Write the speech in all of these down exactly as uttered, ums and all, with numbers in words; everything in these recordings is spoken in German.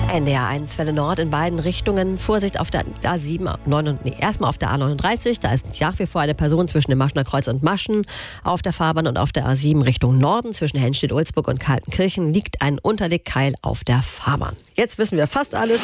N D R eins Welle Nord in beiden Richtungen. Vorsicht auf der A sieben, neun, nee, erstmal auf der A neununddreißig. Da ist nach wie vor eine Person zwischen dem Maschener Kreuz und Maschen auf der Fahrbahn, und auf der A sieben Richtung Norden zwischen Henstedt-Ulzburg und Kaltenkirchen liegt ein Unterlegkeil auf der Fahrbahn. Jetzt wissen wir fast alles.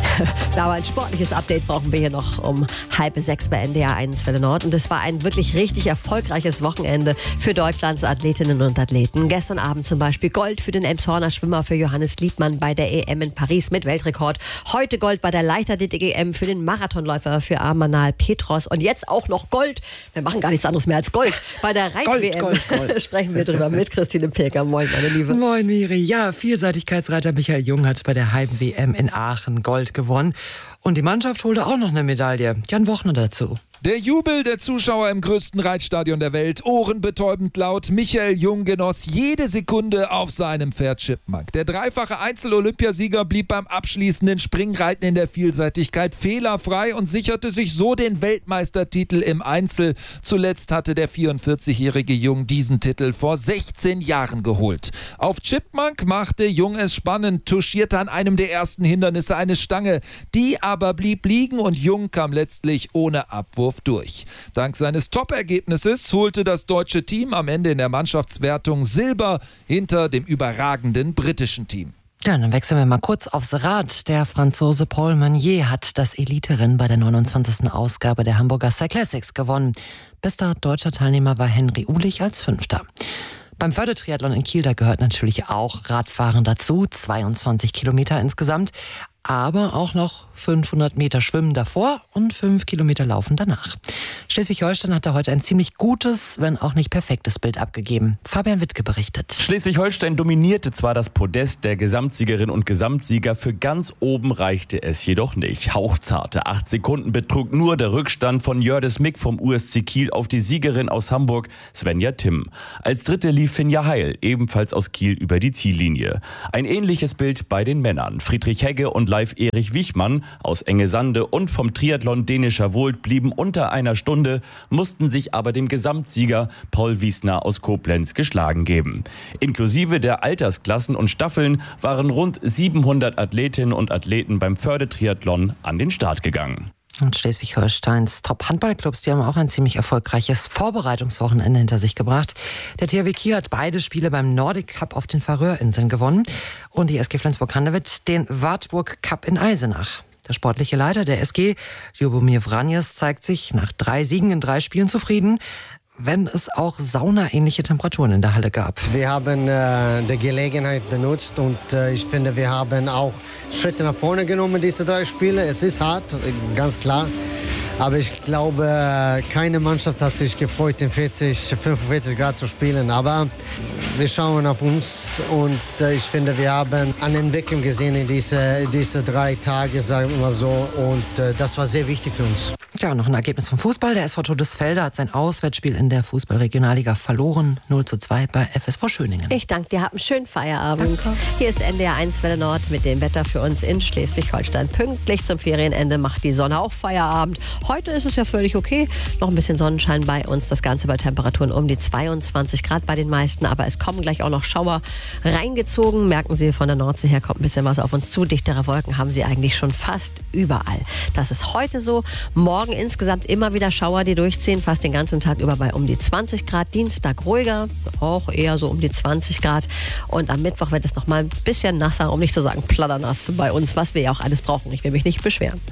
Aber ein sportliches Update brauchen wir hier noch um halb sechs bei N D R eins Welle Nord. Und es war ein wirklich richtig erfolgreiches Wochenende für Deutschlands Athletinnen und Athleten. Gestern Abend zum Beispiel Gold für den Elmshorner Schwimmer, für Johannes Liedmann bei der E M in Paris mit Weltrekord. Heute Gold bei der Leichtathletik-E M für den Marathonläufer, für Amanal Petros. Und jetzt auch noch Gold. Wir machen gar nichts anderes mehr als Gold. Bei der Reit-W M Gold, Gold, Gold. sprechen wir drüber mit Christine Pilker. Moin, meine Liebe. Moin, Miri. Ja, Vielseitigkeitsreiter Michael Jung hat bei der Heim-W M in Aachen Gold gewonnen. Und die Mannschaft holte auch noch eine Medaille. Jan Wochner dazu. Der Jubel der Zuschauer im größten Reitstadion der Welt, ohrenbetäubend laut. Michael Jung genoss jede Sekunde auf seinem Pferd Chipmunk. Der dreifache Einzel-Olympiasieger blieb beim abschließenden Springreiten in der Vielseitigkeit fehlerfrei und sicherte sich so den Weltmeistertitel im Einzel. Zuletzt hatte der vierundvierzigjährige Jung diesen Titel vor sechzehn Jahren geholt. Auf Chipmunk machte Jung es spannend, touchierte an einem der ersten Hindernisse eine Stange. Die aber blieb liegen und Jung kam letztlich ohne Abwurf durch. Dank seines Top-Ergebnisses holte das deutsche Team am Ende in der Mannschaftswertung Silber hinter dem überragenden britischen Team. Ja, dann wechseln wir mal kurz aufs Rad. Der Franzose Paul Meunier hat das Elite-Rennen bei der neunundzwanzigsten Ausgabe der Hamburger Cyclassics gewonnen. Bester deutscher Teilnehmer war Henry Uhlich als Fünfter. Beim Fördertriathlon in Kiel, da gehört natürlich auch Radfahren dazu, zweiundzwanzig Kilometer insgesamt, aber auch noch fünfhundert Meter Schwimmen davor und fünf Kilometer Laufen danach. Schleswig-Holstein hatte heute ein ziemlich gutes, wenn auch nicht perfektes Bild abgegeben. Fabian Wittke berichtet. Schleswig-Holstein dominierte zwar das Podest der Gesamtsiegerin und Gesamtsieger, für ganz oben reichte es jedoch nicht. Hauchzarte acht Sekunden betrug nur der Rückstand von Jördis Mick vom U S C Kiel auf die Siegerin aus Hamburg, Svenja Timm. Als Dritte lief Finja Heil, ebenfalls aus Kiel, über die Ziellinie. Ein ähnliches Bild bei den Männern. Friedrich Hegge und Leif Erich Wichmann aus Engesande und vom Triathlon Dänischer Wohlt blieben unter einer Stunde, mussten sich aber dem Gesamtsieger Paul Wiesner aus Koblenz geschlagen geben. Inklusive der Altersklassen und Staffeln waren rund siebenhundert Athletinnen und Athleten beim Fördertriathlon an den Start gegangen. Und Schleswig-Holsteins Top-Handballclubs, die haben auch ein ziemlich erfolgreiches Vorbereitungswochenende hinter sich gebracht. Der T H W Kiel hat beide Spiele beim Nordic Cup auf den Färöerinseln gewonnen und die S G Flensburg-Handewitt den Wartburg Cup in Eisenach. Der sportliche Leiter der S G, Ljubomir Vranjes, zeigt sich nach drei Siegen in drei Spielen zufrieden, wenn es auch saunaähnliche Temperaturen in der Halle gab. Wir haben äh, die Gelegenheit benutzt und äh, ich finde, wir haben auch Schritte nach vorne genommen, diese drei Spiele. Es ist hart, ganz klar. Aber ich glaube, keine Mannschaft hat sich gefreut, in vierzig, fünfundvierzig Grad zu spielen. Aber wir schauen auf uns und äh, ich finde, wir haben eine Entwicklung gesehen in diese, diese drei Tage, sagen wir mal so. Und äh, das war sehr wichtig für uns. Ja, noch ein Ergebnis vom Fußball. Der S V Todesfelde hat sein Auswärtsspiel in der Fußball-Regionalliga verloren. null zu zwei bei F S V Schöningen. Ich danke dir, habt einen schönen Feierabend. Danke. Hier ist N D R eins Welle Nord mit dem Wetter für uns in Schleswig-Holstein. Pünktlich zum Ferienende macht die Sonne auch Feierabend. Heute ist es ja völlig okay. Noch ein bisschen Sonnenschein bei uns. Das Ganze bei Temperaturen um die zweiundzwanzig Grad bei den meisten. Aber es kommen gleich auch noch Schauer reingezogen. Merken Sie, von der Nordsee her kommt ein bisschen was auf uns zu. Dichtere Wolken haben Sie eigentlich schon fast überall. Das ist heute so. Morgen insgesamt immer wieder Schauer, die durchziehen. Fast den ganzen Tag über bei um die zwanzig Grad. Dienstag ruhiger, auch eher so um die zwanzig Grad. Und am Mittwoch wird es noch mal ein bisschen nasser, um nicht zu sagen plaudernass bei uns, was wir ja auch alles brauchen. Ich will mich nicht beschweren.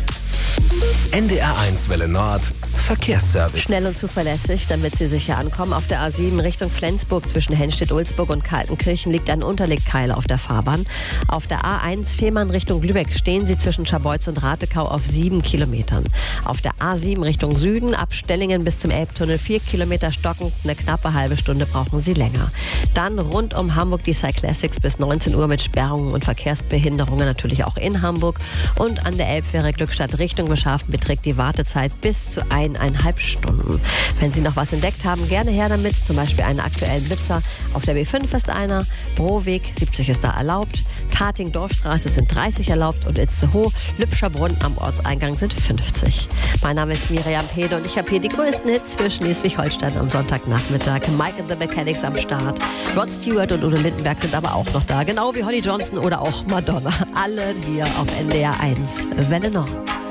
N D R eins Welle Nord Verkehrsservice. Schnell und zuverlässig, damit Sie sicher ankommen. Auf der A sieben Richtung Flensburg zwischen Henstedt-Ulzburg und Kaltenkirchen liegt ein Unterlegkeil auf der Fahrbahn. Auf der A eins Fehmarn Richtung Lübeck stehen Sie zwischen Scharbeutz und Ratekau auf sieben Kilometern. Auf der A sieben Richtung Süden ab Stellingen bis zum Elbtunnel vier Kilometer stockend. Eine knappe halbe Stunde brauchen Sie länger. Dann rund um Hamburg die Cyclassics bis neunzehn Uhr mit Sperrungen und Verkehrsbehinderungen natürlich auch in Hamburg. Und an der Elbfähre Glückstadt Richtung Beschaften beträgt die Wartezeit bis zu eineinhalb Stunden. Wenn Sie noch was entdeckt haben, gerne her damit. Zum Beispiel einen aktuellen Blitzer. Auf der B fünf ist einer. Broweg siebzig ist da erlaubt. Tating Dorfstraße sind dreißig erlaubt und Itzehoe, Lübscherbrunn am Ortseingang sind fünfzig. Mein Name ist Miriam Pede und ich habe hier die größten Hits für Schleswig-Holstein am Sonntagnachmittag. Mike and the Mechanics am Start. Rod Stewart und Udo Lindenberg sind aber auch noch da. Genau wie Holly Johnson oder auch Madonna. Alle hier auf N D R eins Welle Nord.